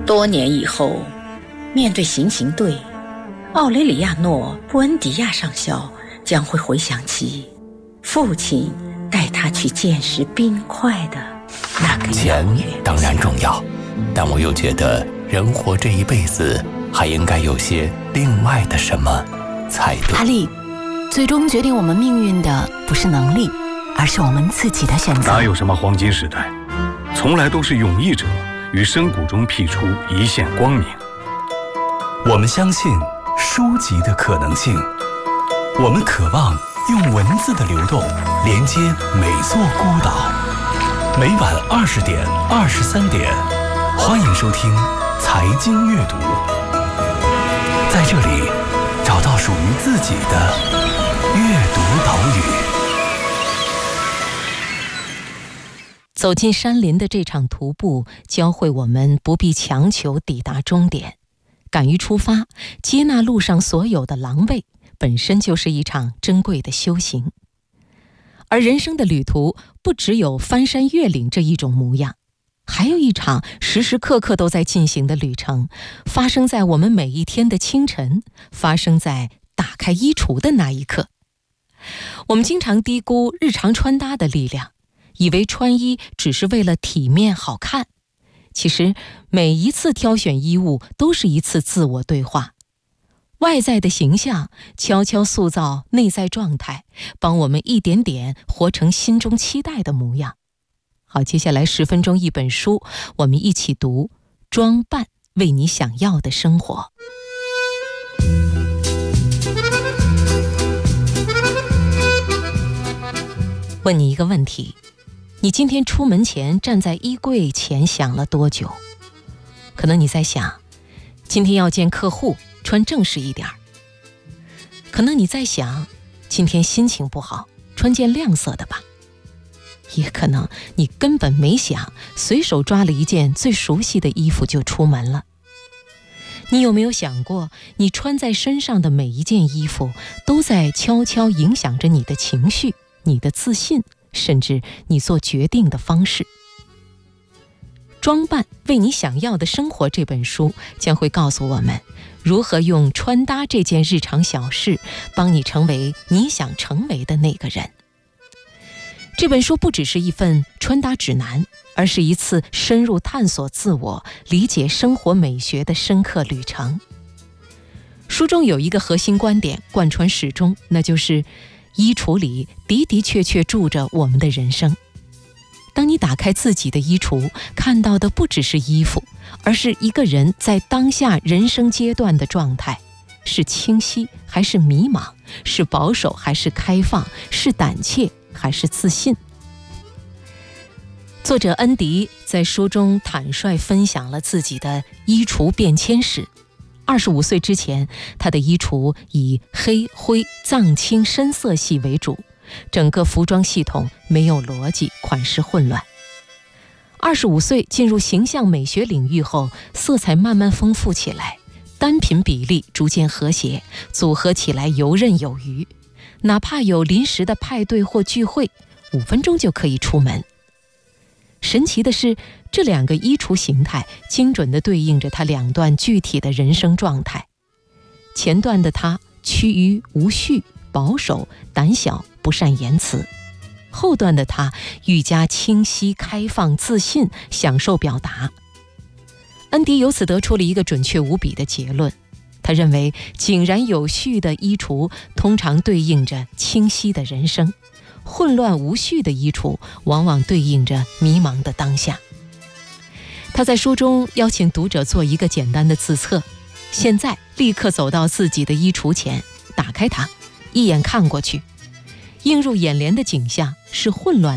多年以后，面对行刑队，奥雷里亚诺·布恩迪亚上校将会回想起父亲带他去见识冰块的那个钱当然重要，但我又觉得人活这一辈子还应该有些另外的什么才对。 阿丽，最终决定我们命运的不是能力，而是我们自己的选择。 哪有什么黄金时代，从来都是勇毅者于深谷中辟出一线光明。 我们相信书籍的可能性，我们渴望用文字的流动连接每座孤岛。每晚20点、23点，欢迎收听财经阅读，在这里找到属于自己的阅读岛屿。 走进山林的这场徒步，教会我们不必强求抵达终点，敢于出发，接纳路上所有的狼狈，本身就是一场珍贵的修行。而人生的旅途不只有翻山越岭这一种模样，还有一场时时刻刻都在进行的旅程，发生在我们每一天的清晨，发生在打开衣橱的那一刻。我们经常低估日常穿搭的力量，以为穿衣只是为了体面好看。其实每一次挑选衣物都是一次自我对话，外在的形象悄悄塑造内在状态，帮我们一点点活成心中期待的模样。好，接下来10分钟一本书，我们一起读《装扮为你想要的生活》。问你一个问题，你今天出门前站在衣柜前想了多久？可能你在想，今天要见客户，穿正式一点。可能你在想，今天心情不好，穿件亮色的吧。也可能你根本没想，随手抓了一件最熟悉的衣服就出门了。你有没有想过，你穿在身上的每一件衣服都在悄悄影响着你的情绪、你的自信，甚至你做决定的方式？装扮为你想要的生活这本书将会告诉我们，如何用穿搭这件日常小事，帮你成为你想成为的那个人。这本书不只是一份穿搭指南，而是一次深入探索自我、理解生活美学的深刻旅程。书中有一个核心观点贯穿始终，那就是衣橱里的的确确住着我们的人生。当你打开自己的衣橱，看到的不只是衣服，而是一个人在当下人生阶段的状态，是清晰还是迷茫，是保守还是开放，是胆怯还是自信。作者恩迪在书中坦率分享了自己的衣橱变迁史。25岁之前，他的衣橱以黑、灰、藏青深色系为主，整个服装系统没有逻辑，款式混乱。25岁进入形象美学领域后，色彩慢慢丰富起来，单品比例逐渐和谐，组合起来游刃有余。哪怕有临时的派对或聚会，5分钟就可以出门。神奇的是，这2个衣橱形态精准地对应着他2段具体的人生状态。前段的他趋于无序、保守、胆小、不善言辞；后段的他愈加清晰、开放、自信，享受表达。恩迪由此得出了一个准确无比的结论，他认为井然有序的衣橱通常对应着清晰的人生，混乱无序的衣橱往往对应着迷茫的当下。他在书中邀请读者做一个简单的自测，现在立刻走到自己的衣橱前，打开它，一眼看过去，映入眼帘的景象是混乱